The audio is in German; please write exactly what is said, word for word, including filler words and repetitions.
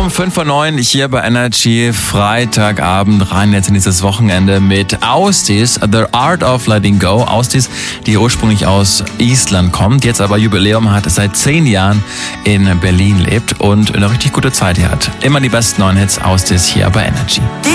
Um fünf vor neun hier bei Energy, Freitagabend, rein jetzt in dieses Wochenende mit Austis, The Art of Letting Go. Austis, die ursprünglich aus Island kommt, jetzt aber Jubiläum hat, seit zehn Jahren in Berlin lebt und eine richtig gute Zeit hier hat. Immer die besten neuen Hits, Austis hier bei Energy.